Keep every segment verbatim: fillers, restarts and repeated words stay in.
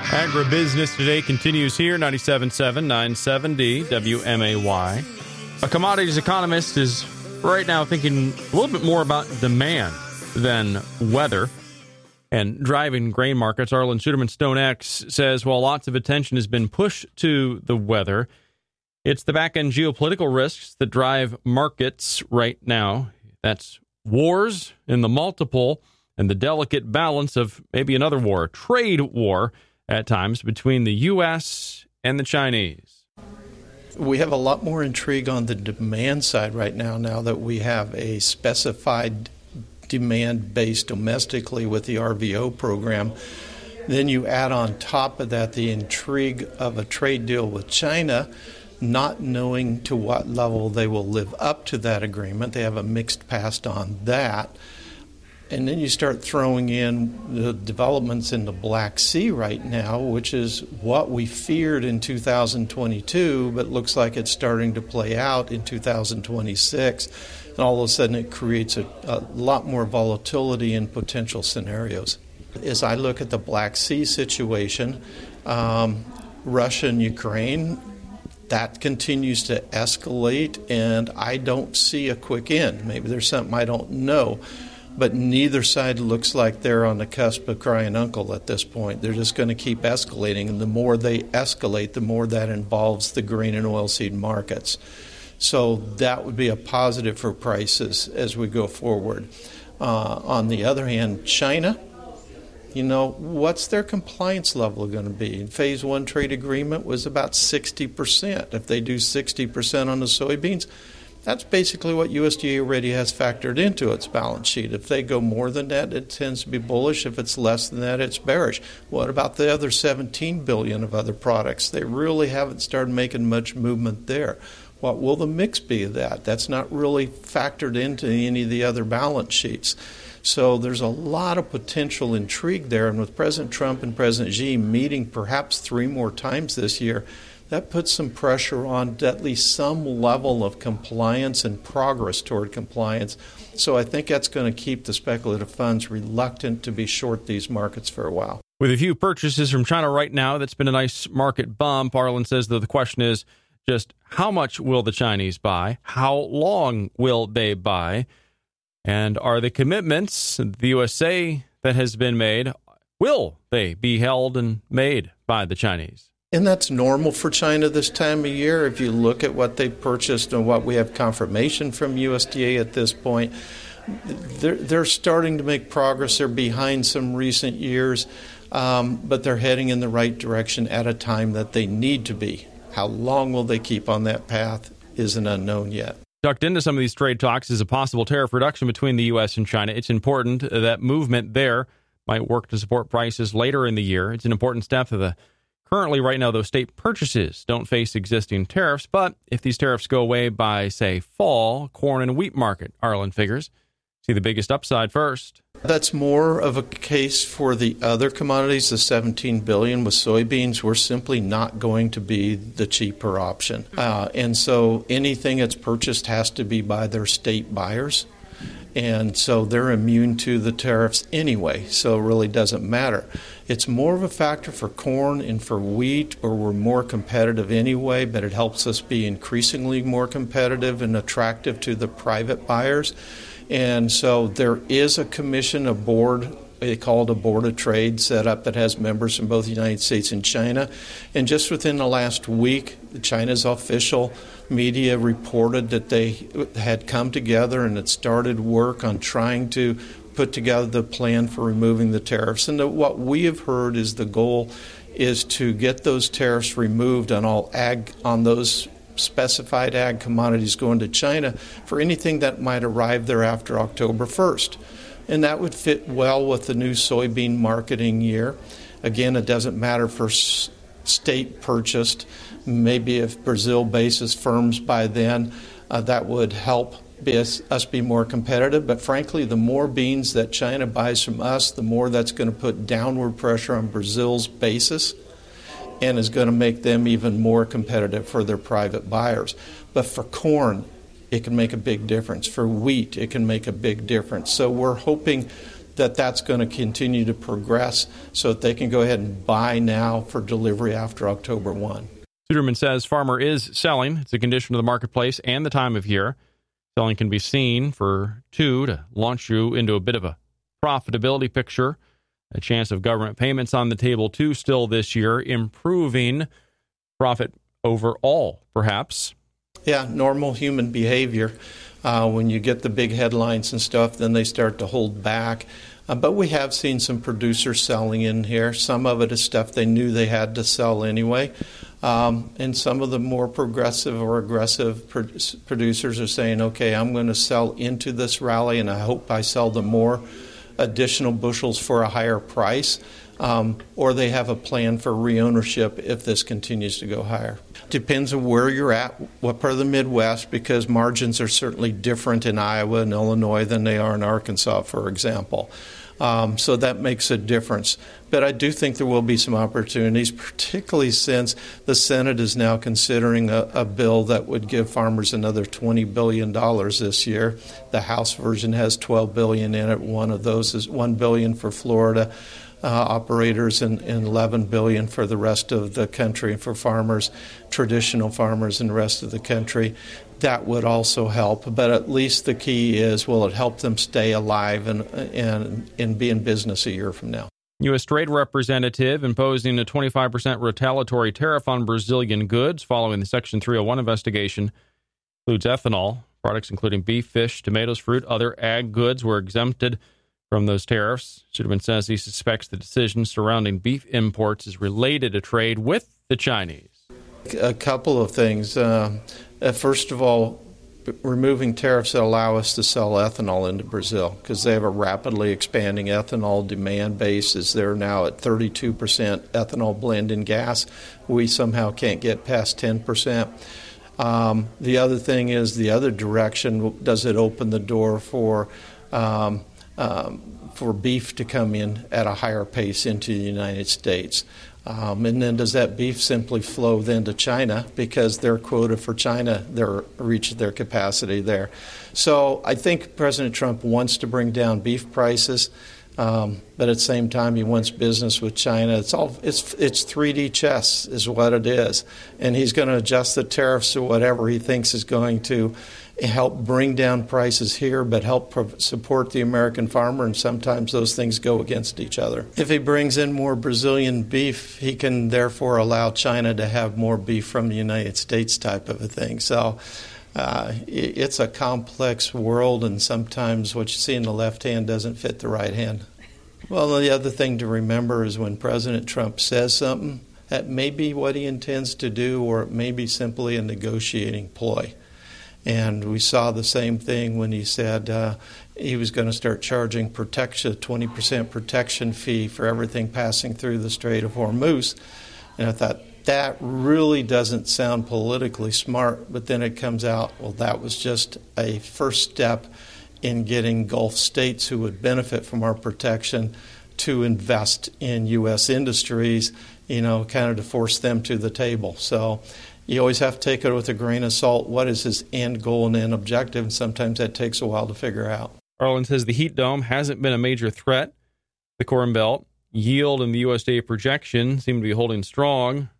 Agribusiness Today continues here, ninety-seven point seven, nine seventy W M A Y. A commodities economist is right now thinking a little bit more about demand than weather and driving grain markets. Arlan Suderman, StoneX, says while lots of attention has been pushed to the weather, it's the back-end geopolitical risks that drive markets right now. That's wars in the multiple and the delicate balance of maybe another war, a trade war at times between the U S and the Chinese. We have a lot more intrigue on the demand side right now, now that we have a specified demand base domestically with the R V O program. Then you add on top of that the intrigue of a trade deal with China, not knowing to what level they will live up to that agreement. They have a mixed past on that. And then you start throwing in the developments in the Black Sea right now, which is what we feared in two thousand twenty-two, but looks like it's starting to play out in two thousand twenty-six. And all of a sudden it creates a, a lot more volatility in potential scenarios. As I look at the Black Sea situation, um, Russia and Ukraine, that continues to escalate, and I don't see a quick end. Maybe there's something I don't know. But neither side looks like they're on the cusp of crying uncle at this point. They're just going to keep escalating, and the more they escalate, the more that involves the grain and oilseed markets. So that would be a positive for prices as we go forward. Uh, on the other hand, China, you know, what's their compliance level going to be? Phase one trade agreement was about sixty percent. If they do sixty percent on the soybeans, that's basically what U S D A already has factored into its balance sheet. If they go more than that, it tends to be bullish. If it's less than that, it's bearish. What about the other seventeen billion dollars of other products? They really haven't started making much movement there. What will the mix be of that? That's not really factored into any of the other balance sheets. So there's a lot of potential intrigue there. And with President Trump and President Xi meeting perhaps three more times this year, that puts some pressure on at least some level of compliance and progress toward compliance. So I think that's going to keep the speculative funds reluctant to be short these markets for a while. With a few purchases from China right now, that's been a nice market bump. Arlan says that the question is just how much will the Chinese buy? How long will they buy? And are the commitments the U S A that has been made, will they be held and made by the Chinese? And that's normal for China this time of year. If you look at what they purchased and what we have confirmation from U S D A at this point, they're, they're starting to make progress. They're behind some recent years, um, but they're heading in the right direction at a time that they need to be. How long will they keep on that path isn't unknown yet. Ducked into some of these trade talks is a possible tariff reduction between the U S and China. It's important that movement there might work to support prices later in the year. It's an important step for the Currently, right now, those state purchases don't face existing tariffs, but if these tariffs go away by, say, fall, corn and wheat market, Arlan figures, see the biggest upside first. That's more of a case for the other commodities, the seventeen billion dollars with soybeans. We're simply not going to be the cheaper option. Uh, and so anything that's purchased has to be by their state buyers. And so they're immune to the tariffs anyway, so it really doesn't matter. It's more of a factor for corn and for wheat, where we're more competitive anyway, but it helps us be increasingly more competitive and attractive to the private buyers. And so there is a commission, a board, they call it a board of trade, set up that has members from both the United States and China. And just within the last week, China's official media reported that they had come together and had started work on trying to put together the plan for removing the tariffs. And the, what we have heard is the goal is to get those tariffs removed on all ag, on those specified ag commodities going to China for anything that might arrive there after October first. And that would fit well with the new soybean marketing year. Again, it doesn't matter for s- state purchased. Maybe if Brazil bases firms by then, uh, that would help be us, us be more competitive. But frankly, the more beans that China buys from us, the more that's going to put downward pressure on Brazil's basis and is going to make them even more competitive for their private buyers. But for corn, it can make a big difference. For wheat, it can make a big difference. So we're hoping that that's going to continue to progress so that they can go ahead and buy now for delivery after October first. Suderman says farmer is selling. It's a condition of the marketplace and the time of year. Selling can be seen for two to launch you into a bit of a profitability picture. A chance of government payments on the table, too, still this year, improving profit overall, perhaps. Yeah, normal human behavior. Uh, when you get the big headlines and stuff, then they start to hold back. Uh, but we have seen some producers selling in here. Some of it is stuff they knew they had to sell anyway. Um, and some of the more progressive or aggressive pro- producers are saying, okay, I'm going to sell into this rally, and I hope I sell them more additional bushels for a higher price. Um, or they have a plan for reownership if this continues to go higher. Depends on where you're at, what part of the Midwest, because margins are certainly different in Iowa and Illinois than they are in Arkansas, for example. Um, so that makes a difference. But I do think there will be some opportunities, particularly since the Senate is now considering a, a bill that would give farmers another twenty billion dollars this year. The House version has twelve billion dollars in it. One of those is one billion dollars for Florida uh, operators and, and eleven billion dollars for the rest of the country, for farmers, traditional farmers in the rest of the country. That would also help, but at least the key is, will it help them stay alive and and, and be in business a year from now? U S Trade Representative imposing a twenty-five percent retaliatory tariff on Brazilian goods following the Section three oh one investigation. Includes ethanol. Products including beef, fish, tomatoes, fruit, other ag goods were exempted from those tariffs. Suderman says he suspects the decision surrounding beef imports is related to trade with the Chinese. A couple of things. Uh, Uh, first of all, removing tariffs that allow us to sell ethanol into Brazil, because they have a rapidly expanding ethanol demand base. As they're now at thirty-two percent ethanol blend in gas. We somehow can't get past ten percent. Um, the other thing is the other direction. Does it open the door for um, um, for beef to come in at a higher pace into the United States? Um, and then does that beef simply flow then to China because their quota for China, they're reached their capacity there? So I think President Trump wants to bring down beef prices, um, but at the same time he wants business with China. It's all it's it's three D chess is what it is, and he's going to adjust the tariffs to whatever he thinks is going to help bring down prices here, but help pro- support the American farmer, and sometimes those things go against each other. If he brings in more Brazilian beef, he can therefore allow China to have more beef from the United States type of a thing. So uh, it's a complex world, and sometimes what you see in the left hand doesn't fit the right hand. Well, the other thing to remember is when President Trump says something, that may be what he intends to do, or it may be simply a negotiating ploy. And we saw the same thing when he said uh, he was going to start charging protection, twenty percent protection fee for everything passing through the Strait of Hormuz. And I thought, that really doesn't sound politically smart. But then it comes out, well, that was just a first step in getting Gulf states who would benefit from our protection to invest in U S industries, you know, kind of to force them to the table. So you always have to take it with a grain of salt. What is his end goal and end objective? And sometimes that takes a while to figure out. Arlen says the heat dome hasn't been a major threat. The Corn Belt yield and the U S D A projection seem to be holding strong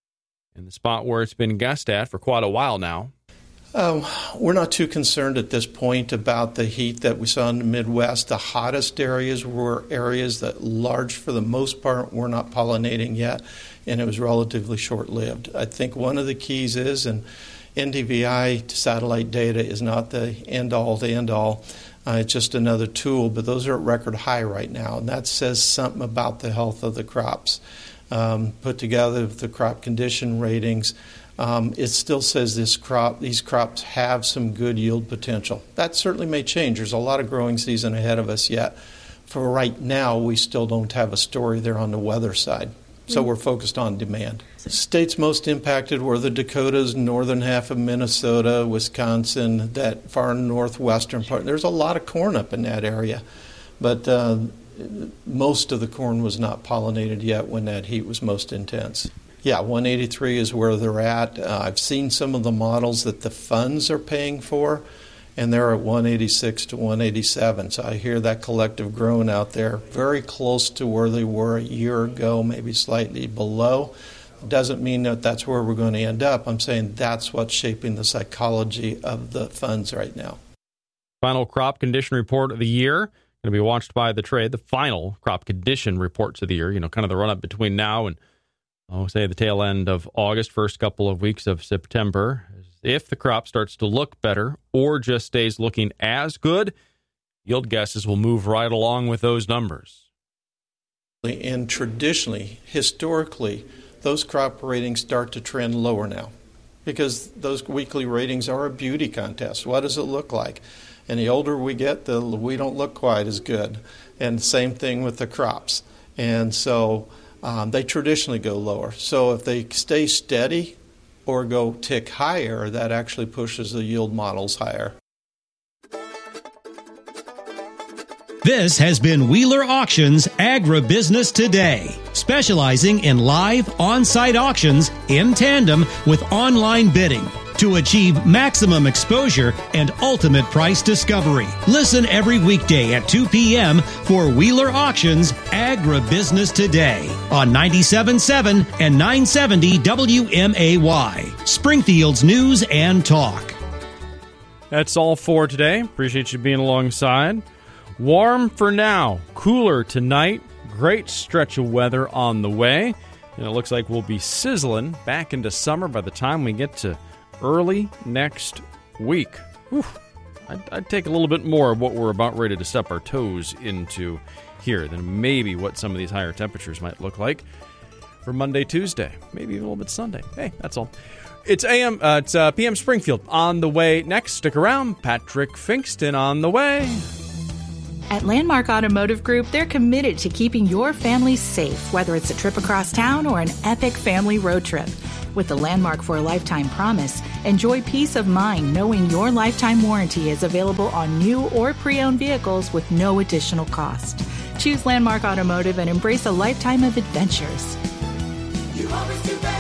in the spot where it's been guessed at for quite a while now. Um, we're not too concerned at this point about the heat that we saw in the Midwest. The hottest areas were areas that large, for the most part, were not pollinating yet, and it was relatively short-lived. I think one of the keys is, and N D V I satellite data is not the end-all to end-all. Uh, it's just another tool, but those are at record high right now, and that says something about the health of the crops. Um, put together with the crop condition ratings, Um, it still says this crop, these crops have some good yield potential. That certainly may change. There's a lot of growing season ahead of us yet. For right now, we still don't have a story there on the weather side. So we're focused on demand. States most impacted were the Dakotas, northern half of Minnesota, Wisconsin, that far northwestern part. There's a lot of corn up in that area. But uh, most of the corn was not pollinated yet when that heat was most intense. Yeah, one eighty-three is where they're at. Uh, I've seen some of the models that the funds are paying for, and they're at one eighty-six to one eighty-seven. So I hear that collective groan out there, very close to where they were a year ago, maybe slightly below. Doesn't mean that that's where we're going to end up. I'm saying that's what's shaping the psychology of the funds right now. Final crop condition report of the year, going to be watched by the trade. The final crop condition reports of the year, you know, kind of the run-up between now and, I'll say, the tail end of August, first couple of weeks of September. If the crop starts to look better or just stays looking as good, yield guesses will move right along with those numbers. And traditionally, historically, those crop ratings start to trend lower now because those weekly ratings are a beauty contest. What does it look like? And the older we get, the we don't look quite as good. And same thing with the crops. And so um, they traditionally go lower. So if they stay steady or go tick higher, that actually pushes the yield models higher. This has been Wheeler Auctions Agribusiness Today, specializing in live on-site auctions in tandem with online bidding to achieve maximum exposure and ultimate price discovery. Listen every weekday at two p.m. for Wheeler Auctions Agribusiness Today on ninety-seven point seven and nine seventy W M A Y, Springfield's News and Talk. That's all for today. Appreciate you being alongside. Warm for now, cooler tonight. Great stretch of weather on the way. And it looks like we'll be sizzling back into summer by the time we get to early next week. Whew. I'd, I'd take a little bit more of what we're about ready to step our toes into here than maybe what some of these higher temperatures might look like for Monday, Tuesday, maybe even a little bit Sunday. Hey, that's all. It's A M. Uh, it's uh, P M Springfield on the way next. Stick around. Patrick Finkston on the way. At Landmark Automotive Group, they're committed to keeping your family safe, whether it's a trip across town or an epic family road trip. With the Landmark for a Lifetime promise, enjoy peace of mind knowing your lifetime warranty is available on new or pre-owned vehicles with no additional cost. Choose Landmark Automotive and embrace a lifetime of adventures. You always do better.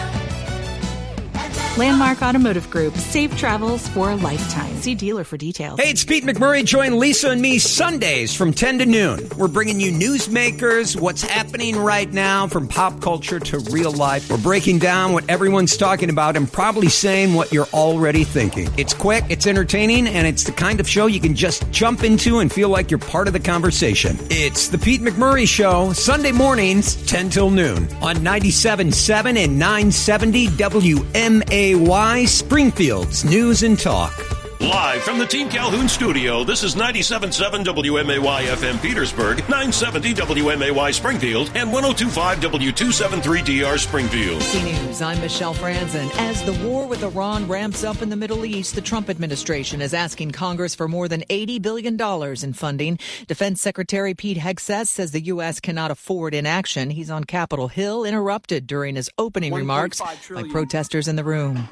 Landmark Automotive Group. Safe travels for a lifetime. See dealer for details. Hey, it's Pete McMurray. Join Lisa and me Sundays from ten to noon. We're bringing you newsmakers, what's happening right now from pop culture to real life. We're breaking down what everyone's talking about and probably saying what you're already thinking. It's quick, it's entertaining, and it's the kind of show you can just jump into and feel like you're part of the conversation. It's the Pete McMurray Show, Sunday mornings, ten till noon on ninety-seven point seven and nine seventy W M A Y, Springfield's News and Talk. Live from the Team Calhoun studio, this is ninety-seven point seven W M A Y F M Petersburg, nine seventy W M A Y Springfield, and one oh two point five W two seventy-three D R Springfield. C News, I'm Michelle Franzen. As the war with Iran ramps up in the Middle East, the Trump administration is asking Congress for more than eighty billion dollars in funding. Defense Secretary Pete Hegseth says the U S cannot afford inaction. He's on Capitol Hill, interrupted during his opening remarks by protesters in the room.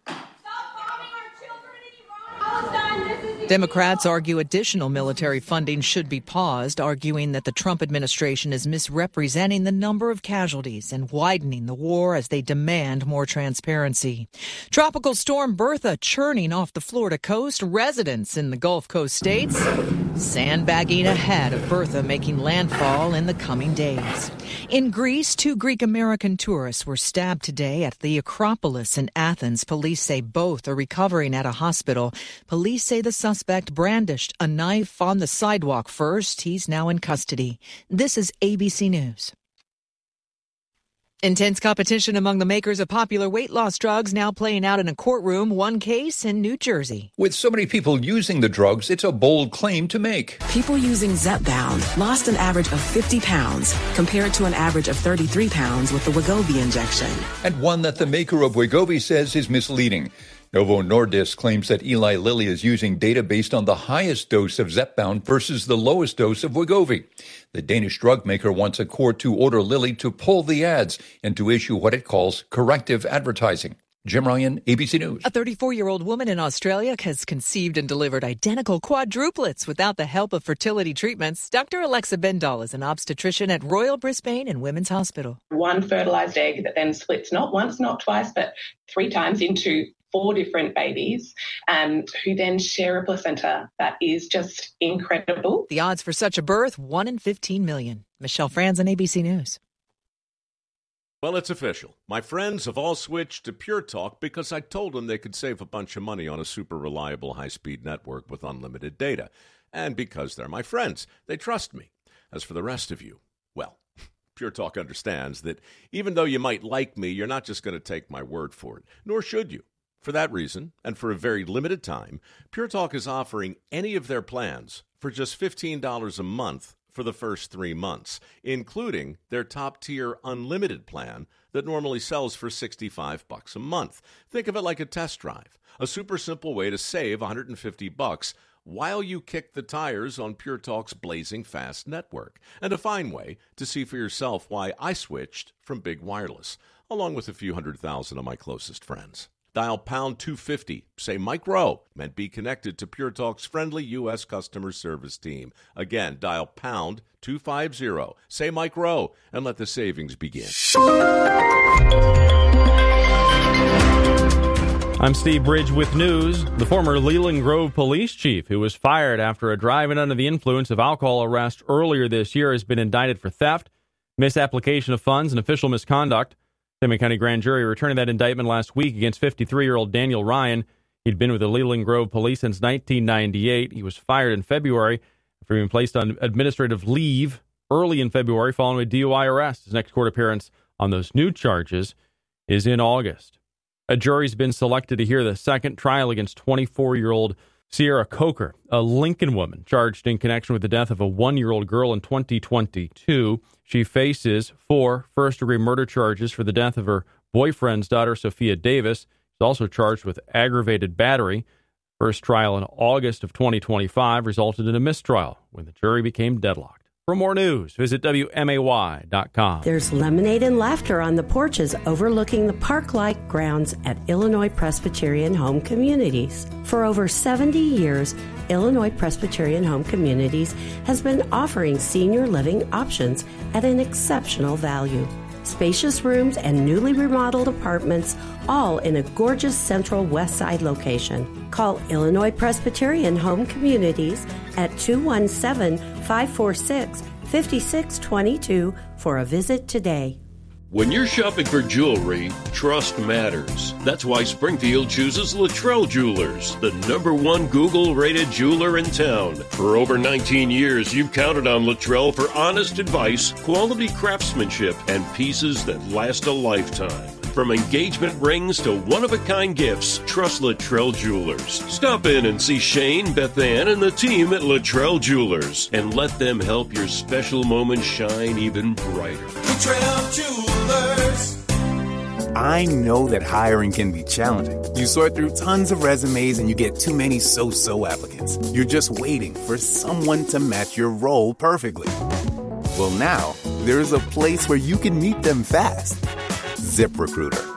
Democrats argue additional military funding should be paused, arguing that the Trump administration is misrepresenting the number of casualties and widening the war as they demand more transparency. Tropical storm Bertha churning off the Florida coast. Residents in the Gulf Coast states sandbagging ahead of Bertha making landfall in the coming days. In Greece, two Greek-American tourists were stabbed today at the Acropolis in Athens. Police say both are recovering at a hospital. Police say the suspect brandished a knife on the sidewalk first. He's now in custody. This is A B C News. Intense competition among the makers of popular weight loss drugs now playing out in a courtroom, one case in New Jersey. With so many people using the drugs, it's a bold claim to make. People using Zepbound lost an average of fifty pounds compared to an average of thirty-three pounds with the Wegovy injection. And one that the maker of Wegovy says is misleading. Novo Nordisk claims that Eli Lilly is using data based on the highest dose of Zepbound versus the lowest dose of Wegovy. The Danish drug maker wants a court to order Lilly to pull the ads and to issue what it calls corrective advertising. Jim Ryan, A B C News. A thirty-four-year-old woman in Australia has conceived and delivered identical quadruplets without the help of fertility treatments. Doctor Alexa Bendall is an obstetrician at Royal Brisbane and Women's Hospital. One fertilized egg that then splits not once, not twice, but three times into four different babies um, who then share a placenta that is just incredible. The odds for such a birth, one in fifteen million. Michelle Franzen, A B C News. Well, it's official. My friends have all switched to Pure Talk because I told them they could save a bunch of money on a super reliable high-speed network with unlimited data. And because they're my friends, they trust me. As for the rest of you, well, Pure Talk understands that even though you might like me, you're not just going to take my word for it, nor should you. For that reason, and for a very limited time, Pure Talk is offering any of their plans for just fifteen dollars a month for the first three months, including their top-tier unlimited plan that normally sells for sixty-five bucks a month. Think of it like a test drive, a super simple way to save one hundred fifty bucks while you kick the tires on Pure Talk's blazing fast network, and a fine way to see for yourself why I switched from big wireless, along with a few hundred thousand of my closest friends. Dial pound two fifty, say Mike Rowe, and be connected to Pure Talk's friendly U S customer service team. Again, dial pound two fifty, say Mike Rowe, and let the savings begin. I'm Steve Bridge with news. The former Leland Grove police chief, who was fired after a driving under the influence of alcohol arrest earlier this year, has been indicted for theft, misapplication of funds, and official misconduct. Salmon County Grand Jury returning that indictment last week against fifty-three-year-old Daniel Ryan. He'd been with the Leland Grove Police since nineteen ninety-eight. He was fired in February after being placed on administrative leave early in February following a D U I arrest. His next court appearance on those new charges is in August. A jury's been selected to hear the second trial against twenty-four-year-old Sierra Coker, a Lincoln woman charged in connection with the death of a one-year-old girl in twenty twenty-two. She faces four first-degree murder charges for the death of her boyfriend's daughter, Sophia Davis. She's also charged with aggravated battery. First trial in August of twenty twenty-five resulted in a mistrial when the jury became deadlocked. For more news, visit W M A Y dot com. There's lemonade and laughter on the porches overlooking the park-like grounds at Illinois Presbyterian Home Communities. For over seventy years, Illinois Presbyterian Home Communities has been offering senior living options at an exceptional value. Spacious rooms and newly remodeled apartments, all in a gorgeous central west side location. Call Illinois Presbyterian Home Communities at two one seven, five four six, five six two two for a visit today. When you're shopping for jewelry, trust matters. That's why Springfield chooses Luttrell Jewelers, the number one Google-rated jeweler in town. For over nineteen years, you've counted on Luttrell for honest advice, quality craftsmanship, and pieces that last a lifetime. From engagement rings to one-of-a-kind gifts, trust Luttrell Jewelers. Stop in and see Shane, Beth Ann, and the team at Luttrell Jewelers, and let them help your special moments shine even brighter. Luttrell Jewelers. I know that hiring can be challenging. You sort through tons of resumes and you get too many so-so applicants. You're just waiting for someone to match your role perfectly. Well, now, there's a place where you can meet them fast. ZipRecruiter.